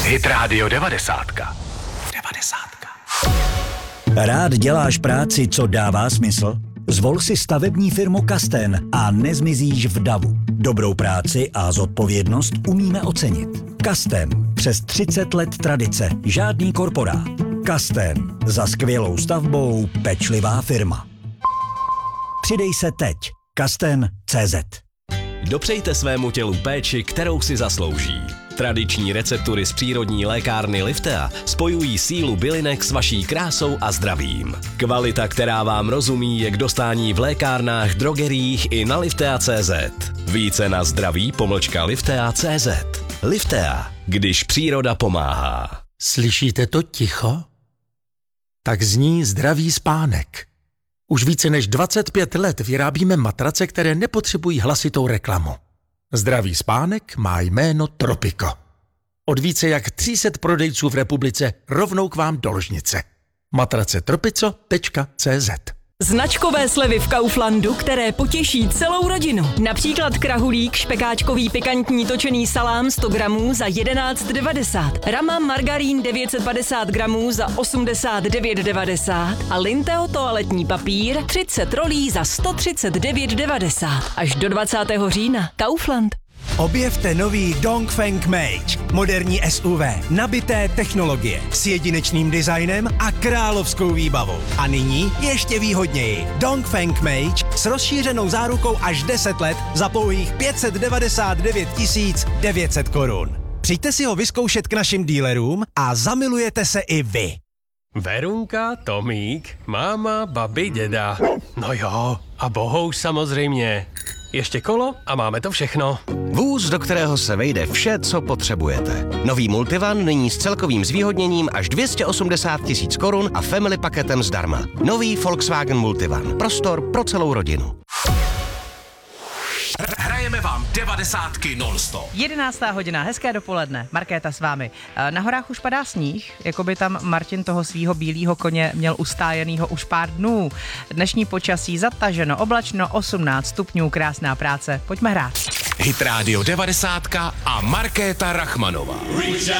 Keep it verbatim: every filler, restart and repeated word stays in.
Hit Radio devadesát. devadesát. Rád děláš práci, co dává smysl? Zvol si stavební firmu Kasten a nezmizíš v davu. Dobrou práci a zodpovědnost umíme ocenit. Kasten. Přes třicet let tradice. Žádný korporát. Kasten. Za skvělou stavbou pečlivá firma. Přidej se teď. Kasten tečka cé zet. Dopřejte svému tělu péči, kterou si zaslouží. Tradiční receptury z přírodní lékárny Liftea spojují sílu bylinek s vaší krásou a zdravím. Kvalita, která vám rozumí, je k dostání v lékárnách, drogeriích i na liftea tečka cé zet. Více na zdraví pomlčka liftea tečka cé zet. Liftea, když příroda pomáhá. Slyšíte to ticho? Tak zní zdravý spánek. Už více než dvacet pět let vyrábíme matrace, které nepotřebují hlasitou reklamu. Zdravý spánek má jméno Tropico. Od více jak tři sta prodejců v republice rovnou k vám do ložnice. matrace tropico tečka cé zet. Značkové slevy v Kauflandu, které potěší celou rodinu. Například krahulík, špekáčkový pikantní točený salám sto gramů za jedenáct devadesát. Rama margarín devět set padesát gramů za osmdesát devět devadesát. A Linteo toaletní papír třicet rolí za sto třicet devět devadesát. Až do dvacátého října. Kaufland. Objevte nový Dongfeng Mage, moderní S U V, nabité technologie, s jedinečným designem a královskou výbavou. A nyní ještě výhodněji. Dongfeng Mage s rozšířenou zárukou až deset let za pouhých pět set devadesát devět tisíc devět set korun. Přijďte si ho vyzkoušet k našim dealerům a zamilujete se i vy. Verunka, Tomík, máma, babi, děda. No jo, a Bohouš samozřejmě. Ještě kolo a máme to všechno. Vůz, do kterého se vejde vše, co potřebujete. Nový Multivan nyní s celkovým zvýhodněním až dvě stě osmdesát tisíc korun a family paketem zdarma. Nový Volkswagen Multivan. Prostor pro celou rodinu. Hrajeme vám devadesátky non-stop. jedenáctá hodina, hezké dopoledne, Markéta s vámi. Na horách už padá sníh, jako by tam Martin toho svýho bílýho koně měl ustájenýho už pár dnů. Dnešní počasí zataženo, oblačno, osmnáct stupňů, krásná práce, pojďme hrát. Hit Radio devadesát a Markéta Rachmanová.